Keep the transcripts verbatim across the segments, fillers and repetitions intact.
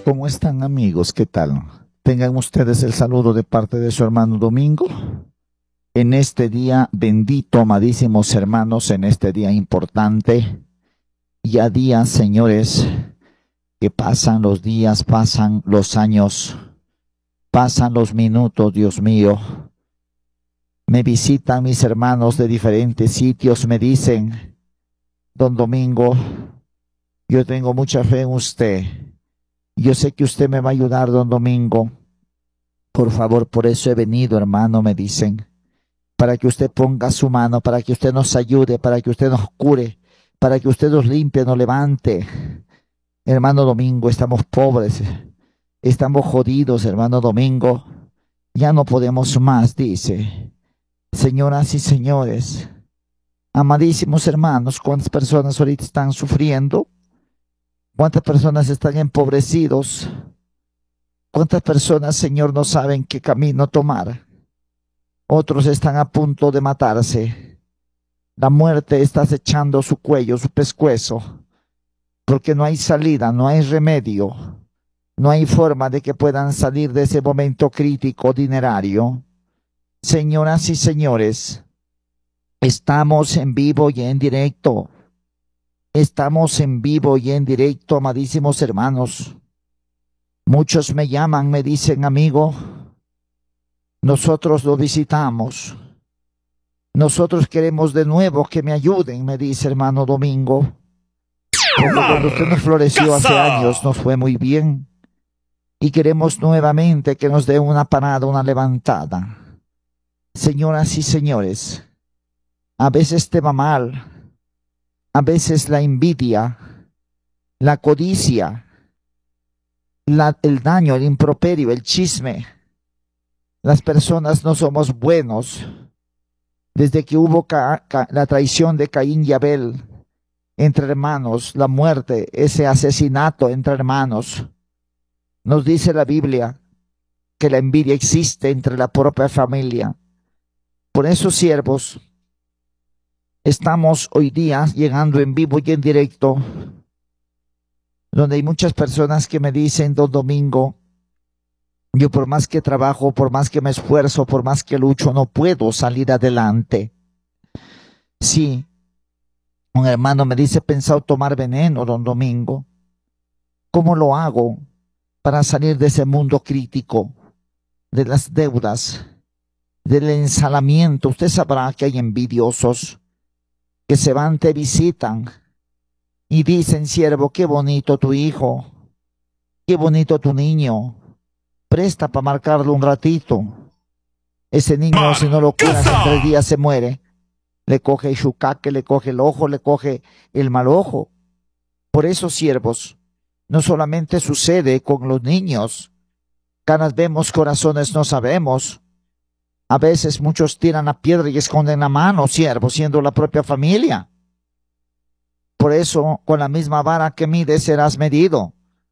¿Cómo están, amigos? ¿Qué tal? Tengan ustedes el saludo de parte de su hermano Domingo. En este día bendito, amadísimos hermanos, en este día importante, ya días, señores, que pasan los días, pasan los años, pasan los minutos, Dios mío. Me visitan mis hermanos de diferentes sitios, me dicen: don Domingo, yo tengo mucha fe en usted. Yo sé que usted me va a ayudar, don Domingo. Por favor, por eso he venido, hermano, me dicen. Para que usted ponga su mano, para que usted nos ayude, para que usted nos cure, para que usted nos limpie, nos levante. Hermano Domingo, estamos pobres, estamos jodidos, hermano Domingo. Ya no podemos más, dice. Señoras y señores, amadísimos hermanos, ¿cuántas personas ahorita están sufriendo? ¿Cuántas personas están empobrecidos? ¿Cuántas personas, Señor, no saben qué camino tomar? Otros están a punto de matarse. La muerte está acechando su cuello, su pescuezo, porque no hay salida, no hay remedio, no hay forma de que puedan salir de ese momento crítico dinerario. Señoras y señores, estamos en vivo y en directo. Estamos en vivo y en directo, amadísimos hermanos. Muchos me llaman, me dicen: amigo, nosotros lo visitamos. Nosotros queremos de nuevo que me ayuden, me dice hermano Domingo. Porque cuando usted nos floreció hace años, nos fue muy bien. Y queremos nuevamente que nos dé una parada, una levantada. Señoras y señores, a veces te va mal. A veces la envidia, la codicia, la, el daño, el improperio, el chisme. Las personas no somos buenos. Desde que hubo ca, ca, la traición de Caín y Abel entre hermanos, la muerte, ese asesinato entre hermanos, nos dice la Biblia que la envidia existe entre la propia familia. Por eso, siervos, estamos hoy día llegando en vivo y en directo, donde hay muchas personas que me dicen: don Domingo, yo por más que trabajo, por más que me esfuerzo, por más que lucho, no puedo salir adelante. Sí, un hermano me dice: he pensado tomar veneno, don Domingo. ¿Cómo lo hago para salir de ese mundo crítico, de las deudas, del ensalamiento? Usted sabrá que hay envidiosos que se van, te visitan y dicen: siervo, qué bonito tu hijo, qué bonito tu niño, presta para marcarlo un ratito. Ese niño, si no lo curas en tres días, se muere. Le coge el chucaque, le coge el ojo, le coge el mal ojo. Por eso, siervos, no solamente sucede con los niños. Caras vemos, corazones no sabemos. A veces muchos tiran la piedra y esconden la mano, siervo, siendo la propia familia. Por eso, con la misma vara que mides serás medido.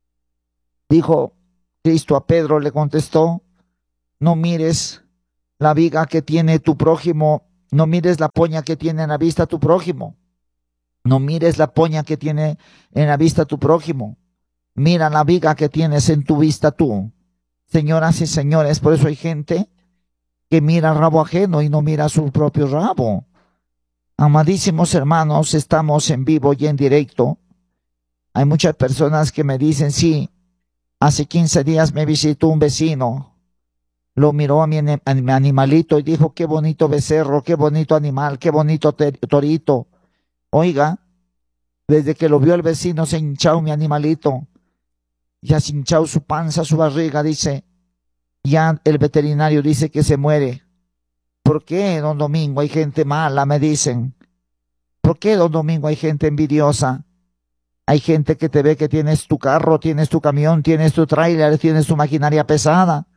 Dijo Cristo a Pedro, le contestó: no mires la viga que tiene tu prójimo, no mires la poña que tiene en la vista tu prójimo. No mires la poña que tiene en la vista tu prójimo. Mira la viga que tienes en tu vista tú. Señoras y señores, por eso hay gente que mira el rabo ajeno y no mira su propio rabo. Amadísimos hermanos, estamos en vivo y en directo. Hay muchas personas que me dicen: sí, hace quince días me visitó un vecino. Lo miró a mi, a mi animalito y dijo: qué bonito becerro, qué bonito animal, qué bonito torito. Oiga, desde que lo vio el vecino se hinchó mi animalito. Ya se hinchó su panza, su barriga, dice. Ya el veterinario dice que se muere. ¿Por qué, don Domingo, hay gente mala? Me dicen. ¿Por qué, don Domingo, hay gente envidiosa? Hay gente que te ve que tienes tu carro, tienes tu camión, tienes tu tráiler, tienes tu maquinaria pesada.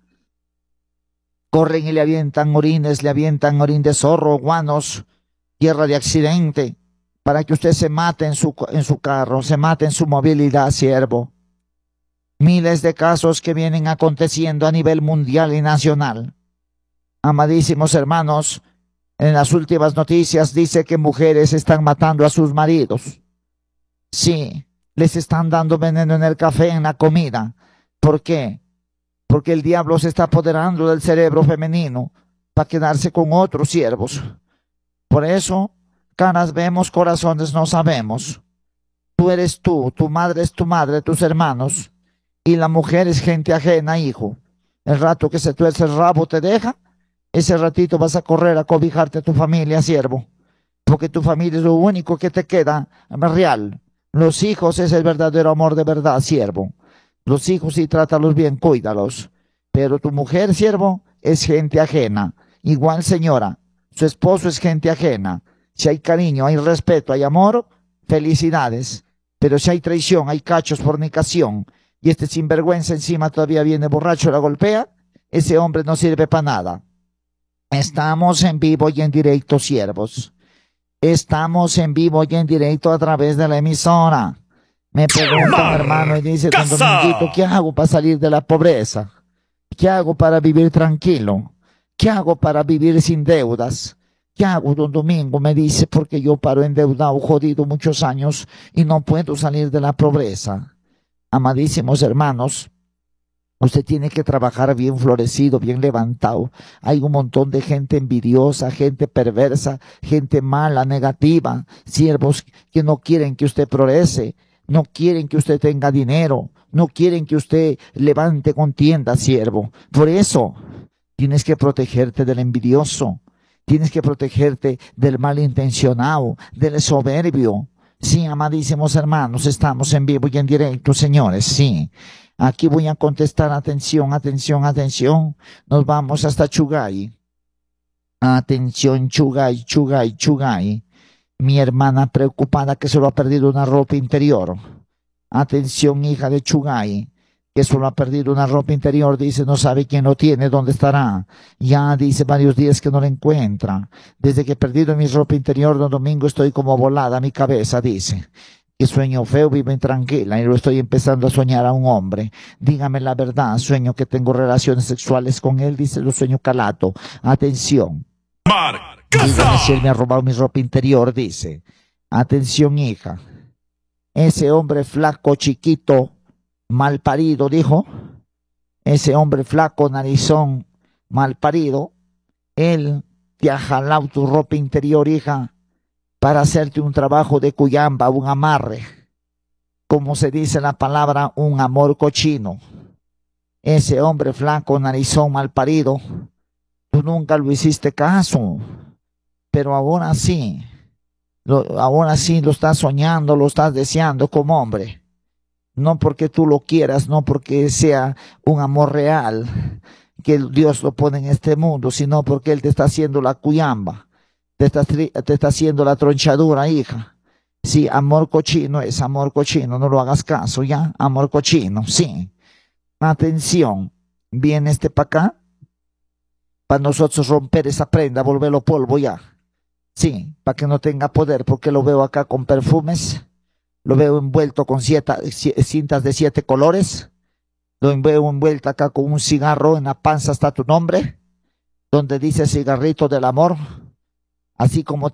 Corren y le avientan orines, le avientan orín de zorro, guanos, tierra de accidente, para que usted se mate en su, en su carro, se mate en su movilidad, siervo. Miles de casos que vienen aconteciendo a nivel mundial y nacional. Amadísimos hermanos, en las últimas noticias dice que mujeres están matando a sus maridos. Sí, les están dando veneno en el café, en la comida. ¿Por qué? Porque el diablo se está apoderando del cerebro femenino para quedarse con otros siervos. Por eso, caras vemos, corazones no sabemos. Tú eres tú, tu madre es tu madre, tus hermanos, y la mujer es gente ajena, hijo. El rato que se tuerce el rabo te deja, ese ratito vas a correr a cobijarte a tu familia, siervo, porque tu familia es lo único que te queda real. Los hijos es el verdadero amor de verdad, siervo. Los hijos, si trátalos bien, cuídalos. Pero tu mujer, siervo, es gente ajena. Igual, señora, su esposo es gente ajena. Si hay cariño, hay respeto, hay amor, felicidades. Pero si hay traición, hay cachos, fornicación, y este sinvergüenza encima todavía viene borracho, la golpea, ese hombre no sirve para nada. Estamos en vivo y en directo, siervos. Estamos en vivo y en directo a través de la emisora. Me preguntan, hermano, y dice, don Dominguito, ¿qué hago para salir de la pobreza? ¿Qué hago para vivir tranquilo? ¿Qué hago para vivir sin deudas? ¿Qué hago, don Domingo? Me dice, porque yo paro endeudado, jodido muchos años y no puedo salir de la pobreza. Amadísimos hermanos, usted tiene que trabajar bien florecido, bien levantado. Hay un montón de gente envidiosa, gente perversa, gente mala, negativa, siervos que no quieren que usted progrese, no quieren que usted tenga dinero, no quieren que usted levante contienda, siervo. Por eso tienes que protegerte del envidioso, tienes que protegerte del malintencionado, del soberbio. Sí, amadísimos hermanos, estamos en vivo y en directo, señores, sí. Aquí voy a contestar, atención, atención, atención. Nos vamos hasta Chugay. Atención, Chugay, Chugay, Chugay. Mi hermana preocupada que solo ha perdido una ropa interior. Atención, hija de Chugay, que solo ha perdido una ropa interior, dice, no sabe quién lo tiene, dónde estará. Ya dice varios días que no la encuentra. Desde que he perdido mi ropa interior, don Domingo, estoy como volada a mi cabeza, dice. Que sueño feo, vivo intranquila y lo estoy empezando a soñar a un hombre. Dígame la verdad, sueño que tengo relaciones sexuales con él, dice, lo sueño calato. Atención. Dígame si él me ha robado mi ropa interior, dice. Atención, hija. Ese hombre flaco, chiquito, mal parido, dijo. Ese hombre flaco, narizón, mal parido. Él te ha jalado tu ropa interior, hija, para hacerte un trabajo de cuyamba, un amarre. Como se dice la palabra, un amor cochino. Ese hombre flaco, narizón, mal parido, tú nunca lo hiciste caso. Pero ahora sí, lo, ahora sí lo estás soñando, lo estás deseando como hombre. No porque tú lo quieras, no porque sea un amor real, que Dios lo pone en este mundo, sino porque Él te está haciendo la cuyamba. Te está, te está haciendo la tronchadura, hija. Sí, amor cochino es amor cochino, no lo hagas caso, ¿ya? Amor cochino, sí. Atención, viene este para acá, para nosotros romper esa prenda, volverlo polvo ya. Sí, para que no tenga poder, porque lo veo acá con perfumes, lo veo envuelto con siete, cintas de siete colores, lo veo envuelto acá con un cigarro, en la panza está tu nombre, donde dice cigarrito del amor. Así como